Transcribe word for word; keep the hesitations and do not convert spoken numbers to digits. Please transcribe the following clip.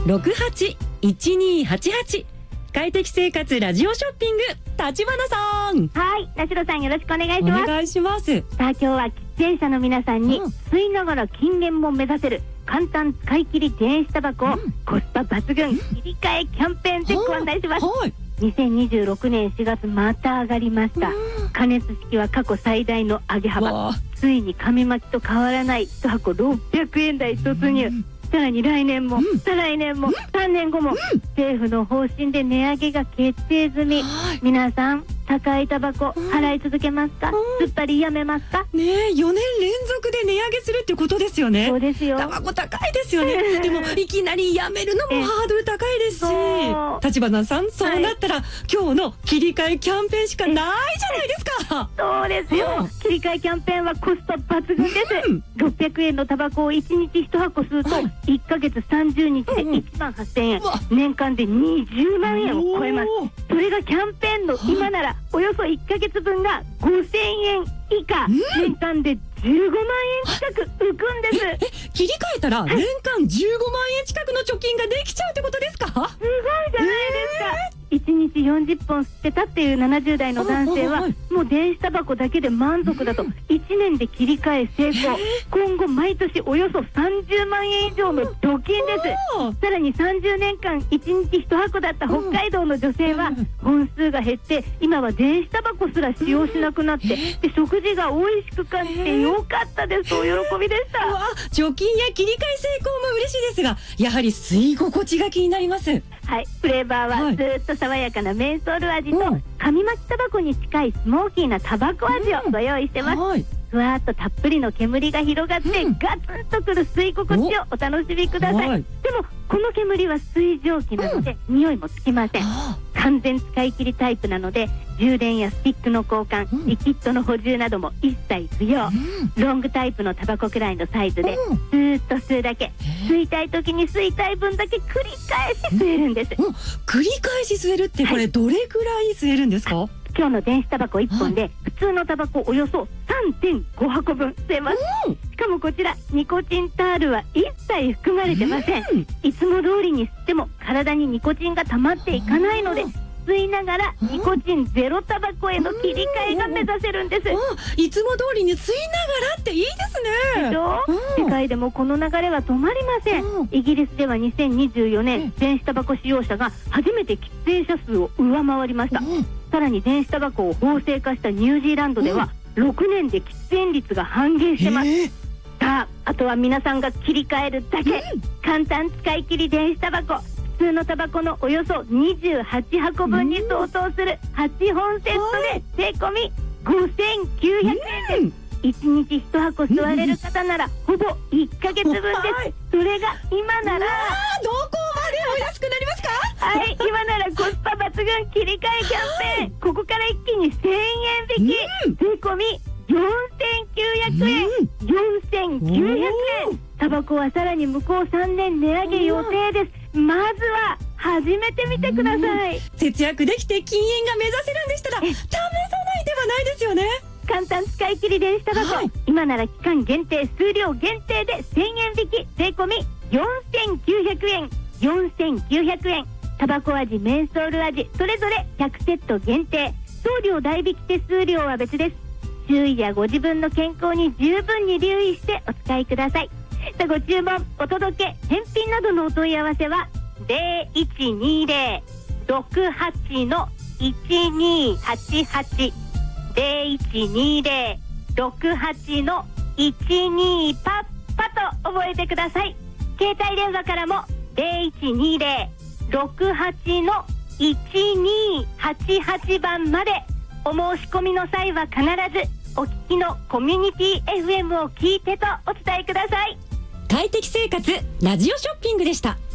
ろくはちいちにはちはち。快適生活ラジオショッピング、立花さん。 はい、田代さんよろしくお願いします。 お願いします。 さあ今日は喫煙者の皆さんに、 うん、 吸いながら禁煙も目指せる簡単使い切り電子タバコを、うん、コスパ抜群切り替えキャンペーンでご案内します。はい、にせんにじゅうろくねんしがつまた上がりました。加熱式は過去最大の上げ幅。ついに紙巻きと変わらないいちはころっぴゃくえん台突入。さらに来年も、うん、再来年も、うん、さんねんごも、うん、政府の方針で値上げが決定済み。皆さん高いタバコ払い続けますか、すっぱりやめますかねえ、よねん連続で値上げするってことですよね。 そうですよ。 タバコ高いですよね。でもいきなりやめるのもハードル高いですし、立花さん、そうなったら、はい、今日の切り替えキャンペーンしかないじゃないですか。 そうですよ、うん、切り替えキャンペーンはコスパ抜群です、うん、ろっぴゃくえんのタバコをいちにちいちはこ吸うと、はい、いっかげつさんじゅうにちでいちまんはっせんえん、うん、年間でにじゅうまんえんを超えます。それがキャンペーンの今ならおよそいっかげつぶんがごせんえん以下、うん、年間でじゅうごまんえん近く浮くんです。 ええ、切り替えたら年間じゅうごまんえん近くの貯金ができちゃうってことですか？すごいじゃないですか、えーいちにちよんじゅっぽん吸ってたっていうななじゅうだいの男性はもう電子タバコだけで満足だといちねんで切り替え成功。今後毎年およそさんじゅうまんえん以上の貯金です。さらにさんじゅうねんかんいちにちいちはこだった北海道の女性は本数が減って今は電子タバコすら使用しなくなってで食事が美味しく感じてよかったです。お喜びでした。 うわ、貯金や切り替え成功も嬉しいですが、やはり吸い心地が気になります。 はい、フレーバーはずっと爽やかなメンソール味と、うん、紙巻きタバコに近いスモーキーなタバコ味をご用意してます、うんはい、ふわーっとたっぷりの煙が広がって、うん、ガツンとくる吸い心地をお楽しみください、はい、でもこの煙は水蒸気なので、うん、匂いもつきません。完全使い切りタイプなので充電やスティックの交換、うん、リキッドの補充なども一切不要、うん、ロングタイプのタバコくらいのサイズで、うん、ずーっと吸うだけ、吸いたい時に吸いたい分だけ繰り返し吸えるんです、うん、 繰り返し吸えるってこれどれくらい吸えるんですか？はい、 今日の電子タバコいっぽんで普通のタバコおよそ さんてんごはこぶん吸えます、うん、しかもこちらニコチンタールは一切含まれてません、うん、いつも通りに吸っても体にニコチンが溜まっていかないので吸いながらニコチンゼロタバコへの切り替えが目指せるんです。 いつも通りに吸いながらっていいですね。 世界でもこの流れは止まりません。イギリスではにせんにじゅうよねん電子タバコ使用者が初めて喫煙者数を上回りました。さらに電子タバコを法制化したニュージーランドではろくねんで喫煙率が半減してます、えー、さああとは皆さんが切り替えるだけ、うん、簡単使い切り電子タバコ、普通のタバコのおよそにじゅうはちはこぶんに相当するはちほんセットで税込みごせんきゅうひゃくえんです。いちにちいちはこ吸われる方ならほぼいっかげつぶんです。それが今ならどこまでお安くなりますか？ はい、今ならコスパ抜群切り替えキャンペーン、ここから一気にせんえん引き、うん、税込みよんせんきゅうひゃくえん、うん、よんせんきゅうひゃくえん。タバコはさらに向こうさんねん値上げ予定です。まずは始めてみてください。 節約できて禁煙が目指せるんでしたら試さないではないですよね。 簡単使い切り電子タバコ、はい、今なら期間限定数量限定でせんえん引き、税込みよんせんきゅうひゃくえん、よんせんきゅうひゃくえん。タバコ味、メンソール味それぞれひゃくセット限定、送料代引き手数料は別です。周囲やご自分の健康に十分に留意してお使いください。さあご注文、お届け、返品などのお問い合わせはゼロいちにゼロ ろくはち のいちにはちはち ゼロいちにゼロ ろくはち のいちにパッパと覚えてください。携帯電話からもゼロいちにゼロ ろくはち のいちにはちはちばんまで。お申し込みの際は必ずお聞きのコミュニティ エフエム を聞いてとお伝えください。 快適生活ラジオショッピングでした。